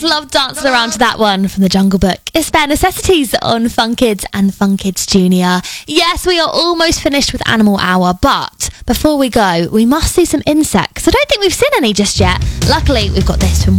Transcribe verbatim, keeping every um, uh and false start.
always love dancing around to that one from the Jungle Book. It's Bare Necessities on Fun Kids and Fun Kids Junior. Yes, we are almost finished with Animal Hour, but before we go, we must see some insects. I don't think we've seen any just yet. Luckily, we've got this from